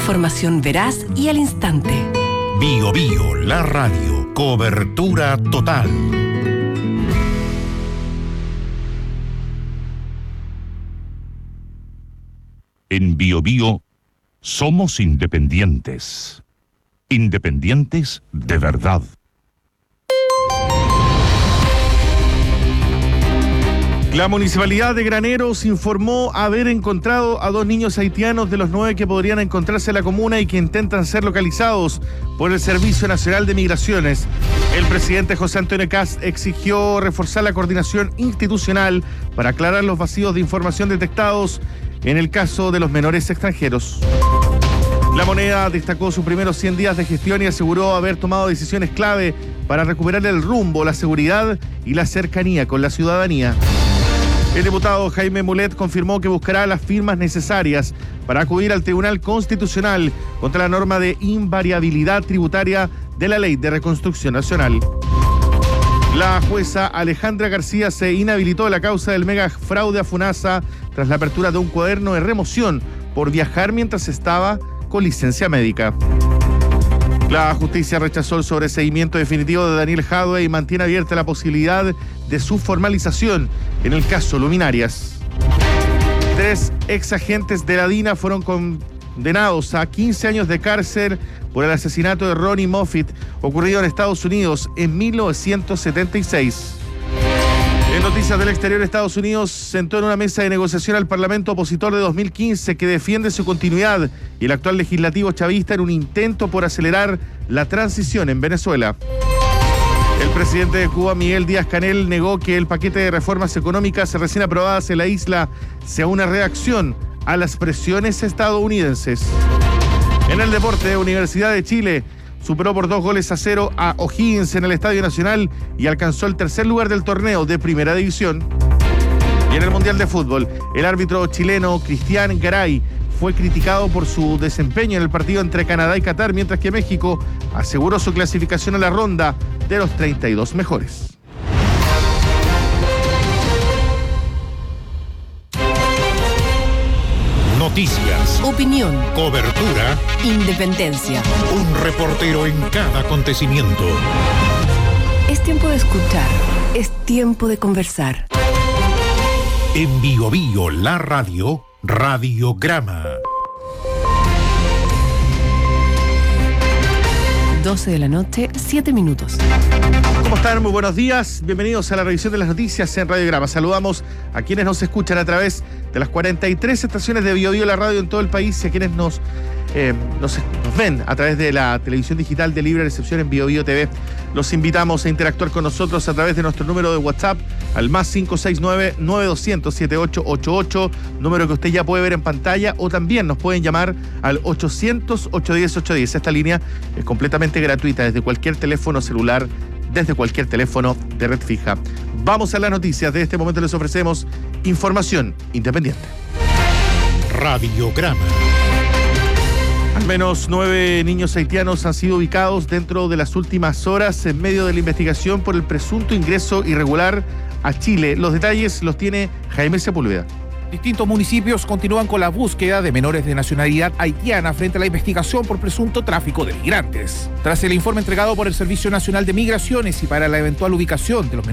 Información veraz y al instante. Bio Bio, la radio. Cobertura total. En Bio Bio somos independientes. Independientes de verdad. La Municipalidad de Graneros informó haber encontrado a 2 niños haitianos de los 9 que podrían encontrarse en la comuna y que intentan ser localizados por el Servicio Nacional de Migraciones. El presidente José Antonio Kast exigió reforzar la coordinación institucional para aclarar los vacíos de información detectados en el caso de los menores extranjeros. La Moneda destacó sus primeros 100 días de gestión y aseguró haber tomado decisiones clave para recuperar el rumbo, la seguridad y la cercanía con la ciudadanía. El diputado Jaime Mulet confirmó que buscará las firmas necesarias para acudir al Tribunal Constitucional contra la norma de invariabilidad tributaria de la Ley de Reconstrucción Nacional. La jueza Alejandra García se inhabilitó la causa del mega fraude a FUNASA tras la apertura de un cuaderno de remoción por viajar mientras estaba con licencia médica. La justicia rechazó el sobreseimiento definitivo de Daniel Jadwe y mantiene abierta la posibilidad de su formalización en el caso Luminarias. 3 exagentes de la DINA fueron condenados a 15 años de cárcel por el asesinato de Ronnie Moffitt, ocurrido en Estados Unidos en 1976. En noticias del exterior, Estados Unidos sentó en una mesa de negociación al Parlamento opositor de 2015 que defiende su continuidad y el actual legislativo chavista en un intento por acelerar la transición en Venezuela. El presidente de Cuba, Miguel Díaz-Canel, negó que el paquete de reformas económicas recién aprobadas en la isla sea una reacción a las presiones estadounidenses. En el deporte, Universidad de Chile superó por 2-0 a O'Higgins en el Estadio Nacional y alcanzó el tercer lugar del torneo de Primera División. Y en el Mundial de Fútbol, el árbitro chileno Cristian Garay fue criticado por su desempeño en el partido entre Canadá y Qatar, mientras que México aseguró su clasificación a la ronda de los 32 mejores. Noticias, Opinión, cobertura, independencia. un reportero en cada acontecimiento. Es tiempo de escuchar, es tiempo de conversar. En Bio Bio, la radio, Radiograma. 12 de la noche, 7 minutos. ¿Cómo están? Muy buenos días. Bienvenidos a la revisión de las noticias en Radiograma. Saludamos a quienes nos escuchan a través de las 43 estaciones de Bio Bio, la radio en todo el país, y a quienes nos ven a través de la televisión digital de libre recepción en Bio Bio TV. Los invitamos a interactuar con nosotros a través de nuestro número de WhatsApp al más 569-9200-7888, número que usted ya puede ver en pantalla, o también nos pueden llamar al 800-810-810. Esta línea es completamente gratuita desde cualquier teléfono celular, desde cualquier teléfono de red fija. Vamos a las noticias. De este momento les ofrecemos información independiente. Radiograma. Al menos 9 niños haitianos han sido ubicados dentro de las últimas horas en medio de la investigación por el presunto ingreso irregular a Chile. Los detalles los tiene Jaime Sepúlveda. Distintos municipios continúan con la búsqueda de menores de nacionalidad haitiana frente a la investigación por presunto tráfico de migrantes. Tras el informe entregado por el Servicio Nacional de Migraciones y para la eventual ubicación de los menores